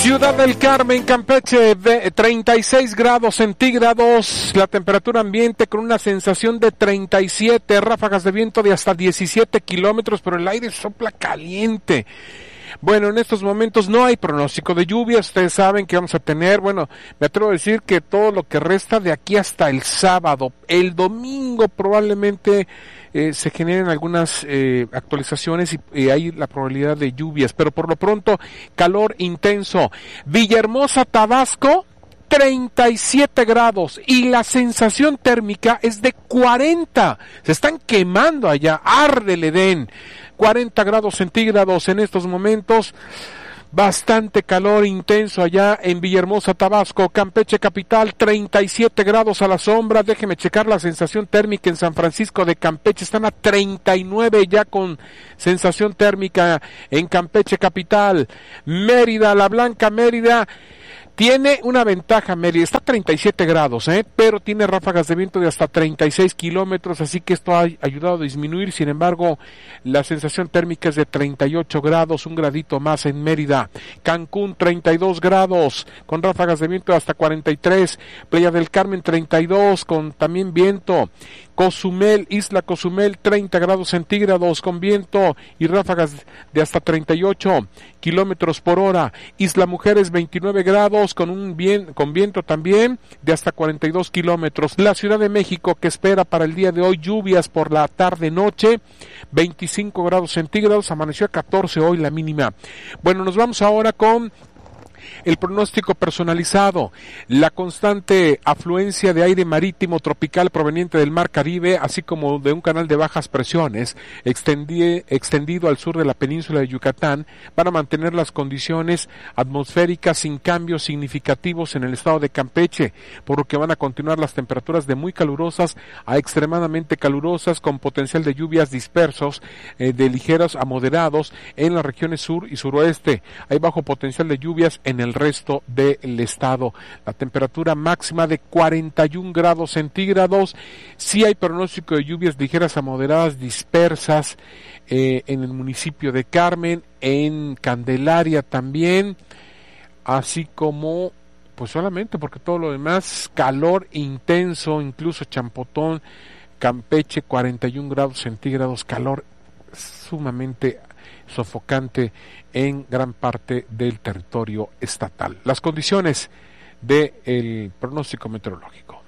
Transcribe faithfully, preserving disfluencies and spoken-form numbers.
Ciudad del Carmen, Campeche, treinta y seis grados centígrados, la temperatura ambiente con una sensación de treinta y siete, ráfagas de viento de hasta diecisiete kilómetros, pero el aire sopla caliente. Bueno, en estos momentos no hay pronóstico de lluvia, ustedes saben que vamos a tener, bueno, me atrevo a decir que todo lo que resta de aquí hasta el sábado, el domingo probablemente eh, se generen algunas eh, actualizaciones y eh, hay la probabilidad de lluvias, pero por lo pronto calor intenso. Villahermosa, Tabasco, treinta y siete grados y la sensación térmica es de cuarenta, se están quemando allá, arde el Edén. cuarenta grados centígrados en estos momentos, bastante calor intenso allá en Villahermosa, Tabasco. Campeche capital, treinta y siete grados a la sombra. Déjeme checar la sensación térmica en San Francisco de Campeche, están a treinta y nueve ya con sensación térmica en Campeche capital. Mérida, la Blanca Mérida, tiene una ventaja Mérida, está a treinta y siete grados, ¿eh? pero tiene ráfagas de viento de hasta treinta y seis kilómetros, así que esto ha ayudado a disminuir. Sin embargo, la sensación térmica es de treinta y ocho grados, un gradito más en Mérida. Cancún, treinta y dos grados, con ráfagas de viento de hasta cuarenta y tres. Playa del Carmen, treinta y dos, con también viento. Cozumel, Isla Cozumel, treinta grados centígrados, con viento y ráfagas de hasta treinta y ocho kilómetros por hora. Isla Mujeres, veintinueve grados, con un bien, con viento también de hasta cuarenta y dos kilómetros. La Ciudad de México, que espera para el día de hoy lluvias por la tarde-noche, veinticinco grados centígrados, amaneció a catorce hoy la mínima. Bueno, nos vamos ahora con el pronóstico personalizado. La constante afluencia de aire marítimo tropical proveniente del Mar Caribe, así como de un canal de bajas presiones extendi- extendido al sur de la península de Yucatán, van a mantener las condiciones atmosféricas sin cambios significativos en el estado de Campeche, por lo que van a continuar las temperaturas de muy calurosas a extremadamente calurosas, con potencial de lluvias dispersos eh, de ligeros a moderados en las regiones sur y suroeste. Hay bajo potencial de lluvias en el resto del estado. La temperatura máxima de cuarenta y un grados centígrados. Sí hay pronóstico de lluvias ligeras a moderadas dispersas eh, en el municipio de Carmen, en Candelaria también, así como pues solamente porque todo lo demás, calor intenso, incluso Champotón, Campeche, cuarenta y un grados centígrados, calor sumamente sofocante en gran parte del territorio estatal. Las condiciones del pronóstico meteorológico.